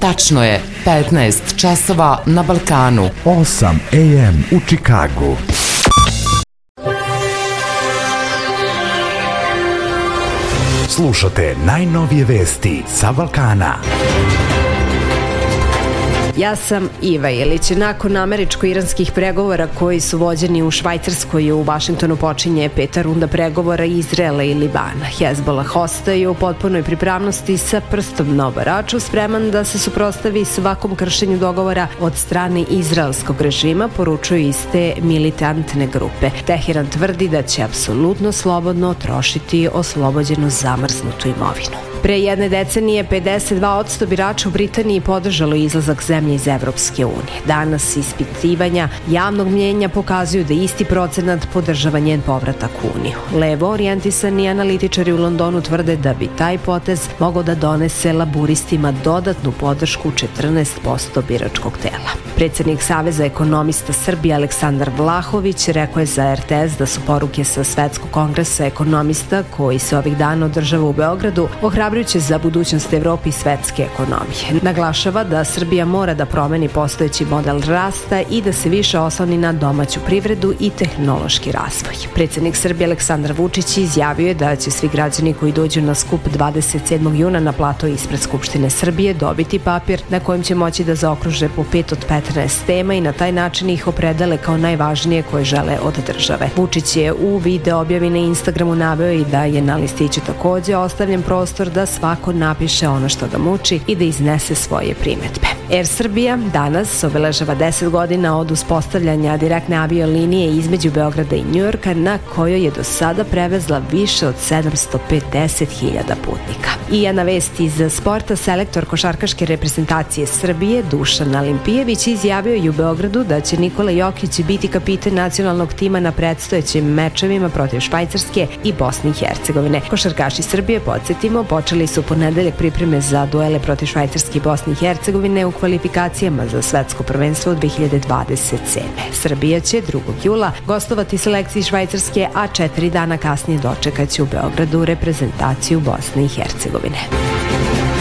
Tačno je 15 časova na Balkanu. 8 AM u Čikagu. Slušate najnovije vesti sa Balkana. Ja sam Iva Ilić. Nakon američko-iranskih pregovora koji su vođeni u Švajcarskoj i u Vašingtonu počinje peta runda pregovora Izraela i Libana. Hezbollah ostaje u potpunoj pripravnosti sa prstom na obaraču, spreman da se suprotstavi svakom kršenju dogovora od strane izraelskog režima, poručuju iste militantne grupe. Teheran tvrdi da će apsolutno slobodno trošiti oslobođenu zamrznutu imovinu. Pre jedne decenije 52% birača u Britaniji podržalo izlazak zemlje iz Evropske unije. Danas ispitivanja javnog mnjenja pokazuju da isti procenat podržava njen povratak u Uniju. Levo orijentisani analitičari u Londonu tvrde da bi taj potez mogao da donese laburistima dodatnu podršku 14% biračkog tela. Predsjednik Saveza ekonomista Srbije Aleksandar Vlahović rekao je za RTS da su poruke sa Svetskog kongresa ekonomista koji se ovih dana održava u Beogradu ohrabrujuće za budućnost Evrope i svetske ekonomije. Naglašava da Srbija mora da promeni postojeći model rasta i da se više osloni na domaću privredu i tehnološki razvoj. Predsjednik Srbije Aleksandar Vučić izjavio je da će svi građani koji dođu na skup 27. juna na plato ispred Skupštine Srbije dobiti papir na kojem će moći da zaokruže po 5 od 15 tema i na taj način ih opredele kao najvažnije koje žele od države. Vučić je u video objavi na Instagramu naveo i da je na listiću takođe ostavljen prostor da svako napiše ono što ga muči i da iznese svoje primedbe. Air Srbija danas obeležava 10 godina od uspostavljanja direktne aviolinije između Beograda i Njujorka, na kojoj je do sada prevezla više od 750.000 putnika. I jedna vest iz sporta, selektor košarkaške reprezentacije Srbije Dušan Alimpijević izjavio je u Beogradu da će Nikola Jokić biti kapitan nacionalnog tima na predstojećim mečevima protiv Švajcarske i Bosne i Hercegovine. Košarkaši Srbije, podsjetimo, počeli su ponedeljak pripreme za duele protiv Švajcarske i Bosne i Hercegovine u kvalifikacijama za svetsko prvenstvo 2027. Srbija će 2. jula gostovati selekciji Švajcarske, a 4 dana kasnije dočekaće u Beogradu reprezentaciju Bosne i Hercegovine.